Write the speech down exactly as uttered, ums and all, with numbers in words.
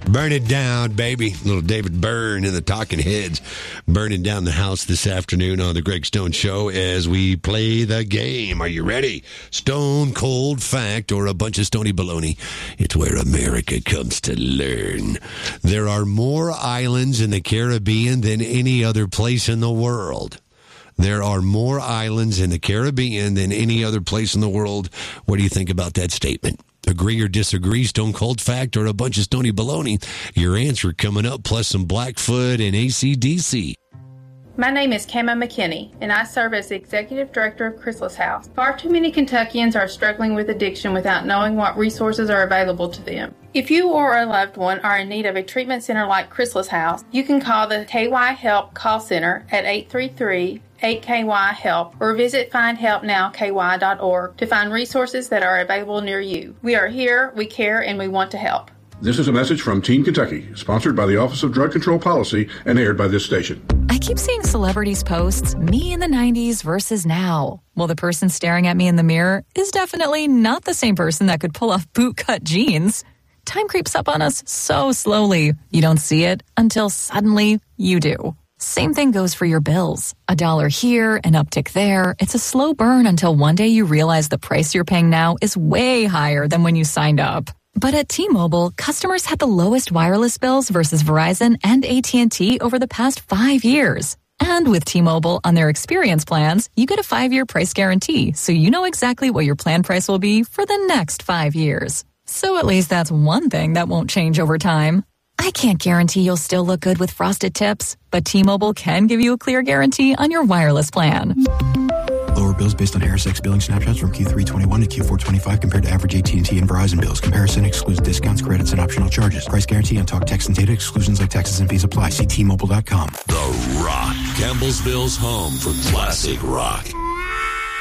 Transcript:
Burn it down, baby. Little David Byrne and the Talking Heads burning down the house this afternoon on the Greg Stone Show as we play the game. Are you ready? Stone Cold Fact or a bunch of stony baloney. It's where America comes to learn. There are more islands in the Caribbean than any other place in the world. There are more islands in the Caribbean than any other place in the world. What do you think about that statement? Agree or disagree, Stone Cold Fact or a bunch of stony baloney? Your answer coming up, plus some Blackfoot and A C D C. My name is Kama McKinney, and I serve as the Executive Director of Chrysalis House. Far too many Kentuckians are struggling with addiction without knowing what resources are available to them. If you or a loved one are in need of a treatment center like Chrysalis House, you can call the K Y Help call center at eight three three, eight K Y HELP or visit find help now K Y dot org to find resources that are available near you. We are here, we care, and we want to help. This is a message from Teen Kentucky, sponsored by the Office of Drug Control Policy and aired by this station. I keep seeing celebrities post me in the nineties versus now. Well, the person staring at me in the mirror is definitely not the same person that could pull off bootcut jeans. Time creeps up on us so slowly. You don't see it until suddenly you do. Same thing goes for your bills. A dollar here, an uptick there. It's a slow burn until one day you realize the price you're paying now is way higher than when you signed up. But at T-Mobile, customers had the lowest wireless bills versus Verizon and A T and T over the past five years. And with T-Mobile on their experience plans, you get a five-year price guarantee, so you know exactly what your plan price will be for the next five years. So at least that's one thing that won't change over time. I can't guarantee you'll still look good with frosted tips, but T-Mobile can give you a clear guarantee on your wireless plan. Lower bills based on Harris X billing snapshots from Q three twenty-one to Q four twenty-five compared to average A T and T and Verizon bills. Comparison excludes discounts, credits, and optional charges. Price guarantee on talk, text, and data. Exclusions like taxes and fees apply. See T Mobile dot com. The Rock, Campbellsville's home for classic rock.